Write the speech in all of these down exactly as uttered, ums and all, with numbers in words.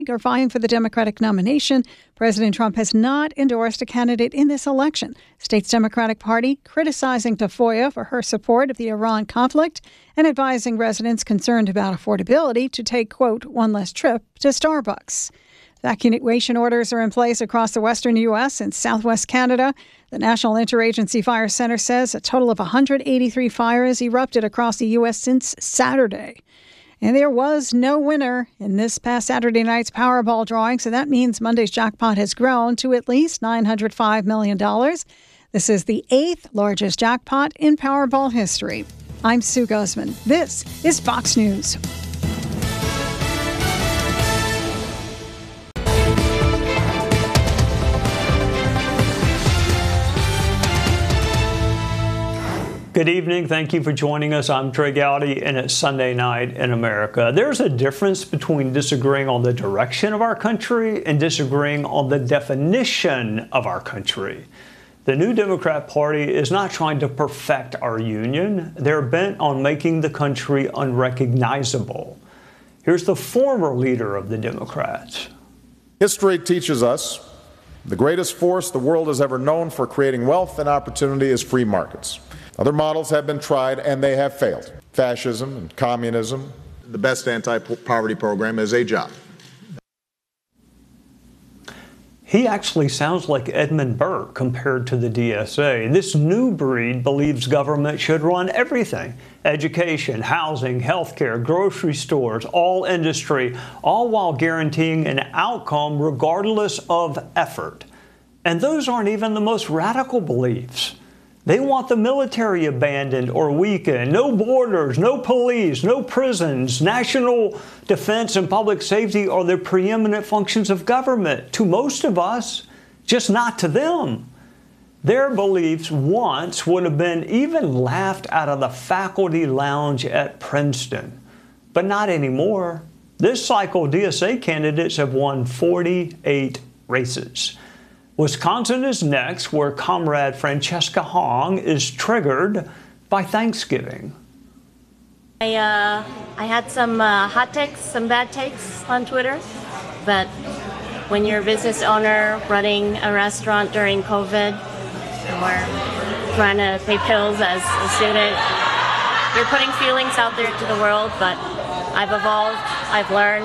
are vying for the Democratic nomination. President Trump has not endorsed a candidate in this election. State's Democratic Party criticizing Tafoya for her support of the Iran conflict and advising residents concerned about affordability to take, quote, one less trip to Starbucks. Evacuation orders are in place across the western U S and southwest Canada. The National Interagency Fire Center says a total of one hundred eighty-three fires erupted across the U S since Saturday. And there was no winner in this past Saturday night's Powerball drawing, so that means Monday's jackpot has grown to at least nine hundred five million dollars. This is the eighth largest jackpot in Powerball history. I'm Sue Guzman. This is Fox News. Good evening. Thank you for joining us. I'm Trey Gowdy, and it's Sunday night in America. There's a difference between disagreeing on the direction of our country and disagreeing on the definition of our country. The new Democrat Party is not trying to perfect our union. They're bent on making the country unrecognizable. Here's the former leader of the Democrats. History teaches us the greatest force the world has ever known for creating wealth and opportunity is free markets. Other models have been tried, and they have failed. Fascism and communism. The best anti-poverty program is a job. He actually sounds like Edmund Burke compared to the D S A. This new breed believes government should run everything. Education, housing, healthcare, grocery stores, all industry, all while guaranteeing an outcome regardless of effort. And those aren't even the most radical beliefs. They want the military abandoned or weakened, no borders, no police, no prisons. National defense and public safety are the preeminent functions of government to most of us, just not to them. Their beliefs once would have been even laughed out of the faculty lounge at Princeton, but not anymore. This cycle, D S A candidates have won forty-eight races. Wisconsin is next, where Comrade Francesca Hong is triggered by Thanksgiving. I, uh, I had some uh, hot takes, some bad takes on Twitter, but when you're a business owner running a restaurant during COVID or trying to pay bills as a student, you're putting feelings out there to the world, but I've evolved, I've learned.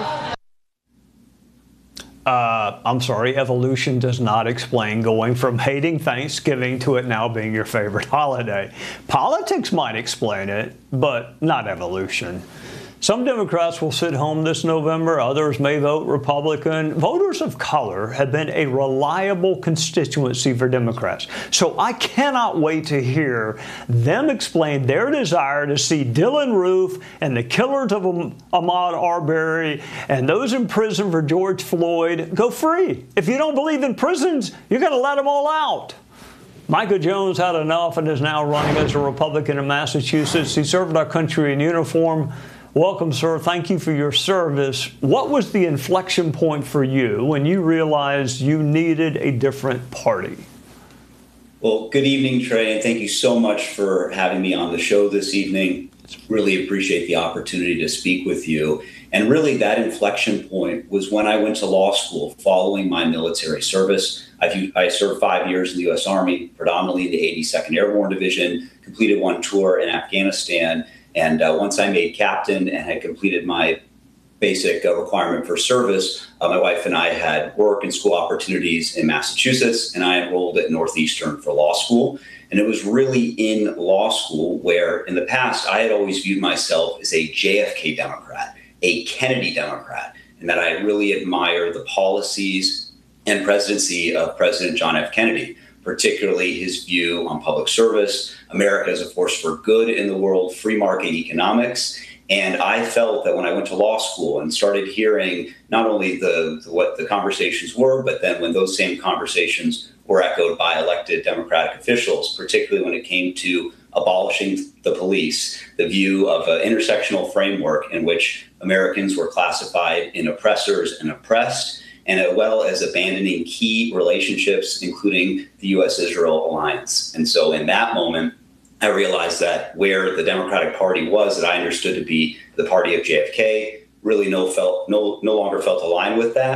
Uh, I'm sorry, evolution does not explain going from hating Thanksgiving to it now being your favorite holiday. Politics might explain it, but not evolution. Some Democrats will sit home this November. Others may vote Republican. Voters of color have been a reliable constituency for Democrats. So I cannot wait to hear them explain their desire to see Dylan Roof and the killers of Ahmaud Arbery and those in prison for George Floyd go free. If you don't believe in prisons, you're going to let them all out. Micah Jones had enough and is now running as a Republican in Massachusetts. He served our country in uniform. Welcome, sir. Thank you for your service. What was the inflection point for you when you realized you needed a different party? Well, good evening, Trey, and thank you so much for having me on the show this evening. Really appreciate the opportunity to speak with you. And really, that inflection point was when I went to law school following my military service. I've, I served five years in the U S Army, predominantly in the eighty-second Airborne Division, completed one tour in Afghanistan. And uh, once I made captain and had completed my basic uh, requirement for service, uh, my wife and I had work and school opportunities in Massachusetts, and I enrolled at Northeastern for law school. And it was really in law school where in the past I had always viewed myself as a J F K Democrat, a Kennedy Democrat, and that I really admire the policies and presidency of President John F. Kennedy, particularly his view on public service, America as a force for good in the world, free market economics. And I felt that when I went to law school and started hearing not only the, the what the conversations were, but then when those same conversations were echoed by elected Democratic officials, particularly when it came to abolishing the police, the view of an intersectional framework in which Americans were classified in oppressors and oppressed, and as well as abandoning key relationships, including the U S Israel alliance. And so in that moment, I realized that where the Democratic Party was, that I understood to be the party of J F K, really no felt no no longer felt aligned with that.